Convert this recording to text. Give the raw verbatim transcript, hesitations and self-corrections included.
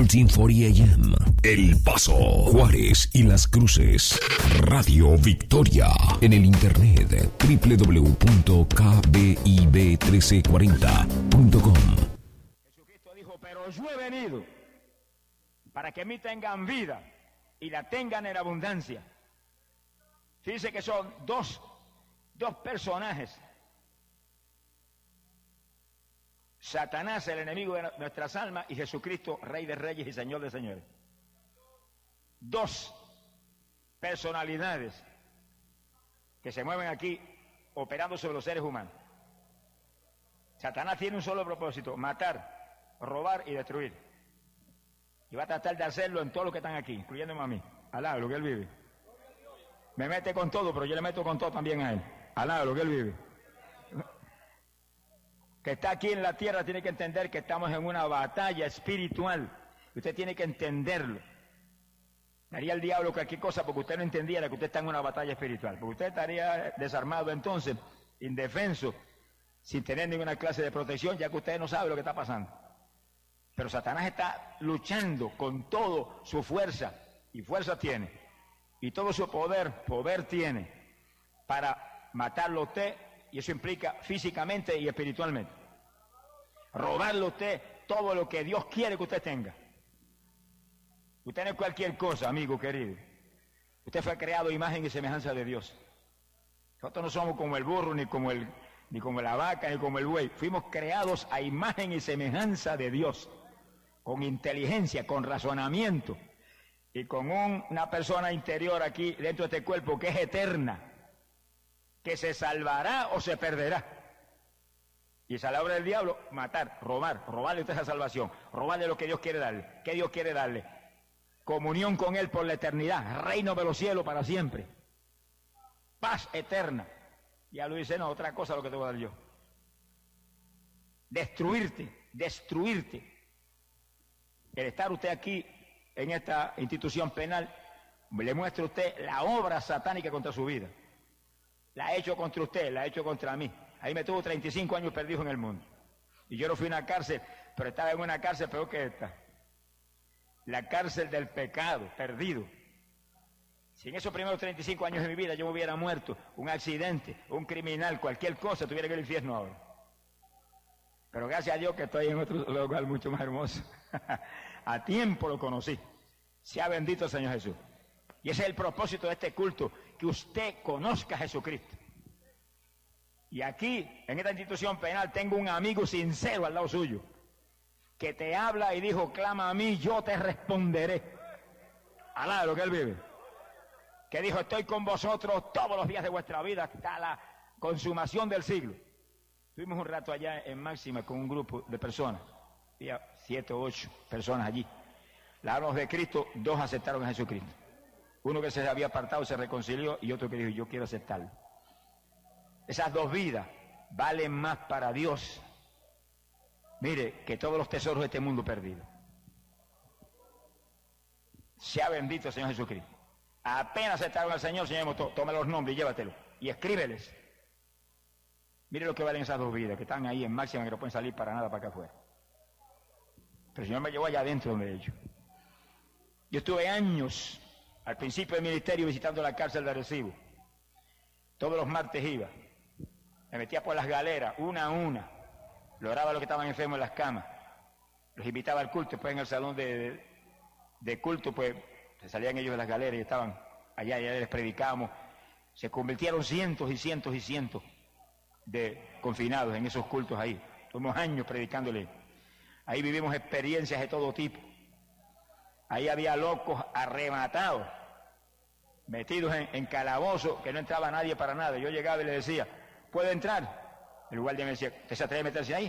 catorce cuarenta A M. El Paso, Juárez y Las Cruces. Radio Victoria. En el internet doble u doble u doble u punto k b i b uno tres cuatro cero punto com. Jesucristo dijo, pero yo he venido para que en mí tengan vida y la tengan en abundancia. Fíjense que son dos, dos personajes. Satanás, el enemigo de nuestras almas, y Jesucristo, Rey de Reyes y Señor de Señores. Dos personalidades que se mueven aquí operando sobre los seres humanos. Satanás tiene un solo propósito: matar, robar y destruir. Y va a tratar de hacerlo en todos los que están aquí, incluyéndome a mí. Alá, lo que él vive. Me mete con todo, pero yo le meto con todo también a él. Alá, lo que él vive. Que está aquí en la tierra tiene que entender que estamos en una batalla espiritual. Usted tiene que entenderlo. Daría el diablo cualquier cosa porque usted no entendiera que usted está en una batalla espiritual. Porque usted estaría desarmado entonces, indefenso, sin tener ninguna clase de protección, ya que usted no sabe lo que está pasando. Pero Satanás está luchando con toda su fuerza, y fuerza tiene, y todo su poder, poder tiene, para matarlo a usted. Y eso implica físicamente y espiritualmente. Robarle a usted todo lo que Dios quiere que usted tenga. Usted no es cualquier cosa, amigo querido. Usted fue creado a imagen y semejanza de Dios. Nosotros no somos como el burro, ni como, el, ni como la vaca, ni como el buey. Fuimos creados a imagen y semejanza de Dios. Con inteligencia, con razonamiento. Y con un, una persona interior aquí dentro de este cuerpo que es eterna. Que se salvará o se perderá. Y esa es la obra del diablo: matar, robar, robarle usted esa salvación, robarle lo que Dios quiere darle. ¿Qué Dios quiere darle? Comunión con Él por la eternidad, reino de los cielos para siempre, paz eterna. Y ya lo dice, no, otra cosa lo que te voy a dar yo. Destruirte, destruirte. El estar usted aquí en esta institución penal le muestra a usted la obra satánica contra su vida. La ha hecho contra usted, la ha hecho contra mí. Ahí me tuvo treinta y cinco años perdido en el mundo. Y yo no fui a una cárcel, pero estaba en una cárcel peor que esta. La cárcel del pecado, perdido. Si en esos primeros treinta y cinco años de mi vida yo me hubiera muerto, un accidente, un criminal, cualquier cosa, tuviera que ir al infierno ahora. Pero gracias a Dios que estoy en otro lugar mucho más hermoso. A tiempo lo conocí. Sea bendito el Señor Jesús. Y ese es el propósito de este culto, que usted conozca a Jesucristo. Y aquí, en esta institución penal, tengo un amigo sincero al lado suyo, que te habla y dijo, clama a mí, yo te responderé. Alá, lo que él vive. Que dijo, estoy con vosotros todos los días de vuestra vida hasta la consumación del siglo. Estuvimos un rato allá en Máxima con un grupo de personas, había siete o ocho personas allí. La hablamos de Cristo, dos aceptaron a Jesucristo. Uno que se había apartado se reconcilió y otro que dijo, yo quiero aceptarlo. Esas dos vidas valen más para Dios, mire, que todos los tesoros de este mundo perdido. Sea bendito el Señor Jesucristo. Apenas aceptaron al Señor, Señor, toma los nombres y llévatelos y escríbeles. Mire lo que valen esas dos vidas, que están ahí en Máxima, que no pueden salir para nada para acá afuera. Pero el Señor me llevó allá adentro donde ellos. Yo estuve años al principio del ministerio visitando la cárcel de Arecibo. Todos los martes iba. Me metía por las galeras, una a una. Lograba a los que estaban enfermos en las camas. Los invitaba al culto. Después en el salón de, de, de culto, pues, se salían ellos de las galeras y estaban allá, y allá les predicábamos. Se convirtieron cientos y cientos y cientos de confinados en esos cultos ahí. Tuvimos años predicándole. Ahí vivimos experiencias de todo tipo. Ahí había locos arrematados, metidos en, en calabozos, que no entraba nadie para nada. Yo llegaba y le decía, ¿puedo entrar? El guardia me decía, ¿usted se atreve a meterse ahí?